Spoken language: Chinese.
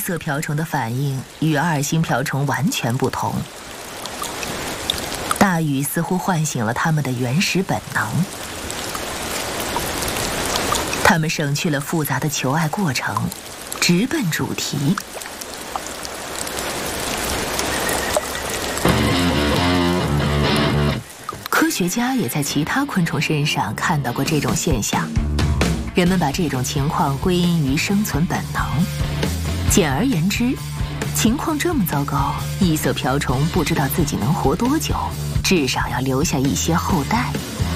色瓢虫的反应与二星瓢虫完全不同。大雨似乎唤醒了它们的原始本能，它们省去了复杂的求爱过程，直奔主题。科学家也在其他昆虫身上看到过这种现象，人们把这种情况归因于生存本能。简而言之，情况这么糟糕，异色瓢虫不知道自己能活多久，至少要留下一些后代。